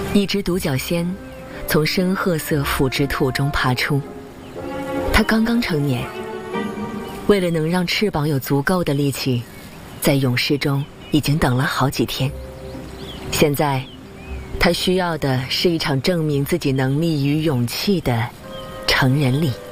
一只独角仙从深褐色腐殖土中爬出，它刚刚成年，为了能让翅膀有足够的力气，在勇士中已经等了好几天。现在他需要的是一场证明自己能力与勇气的成人礼。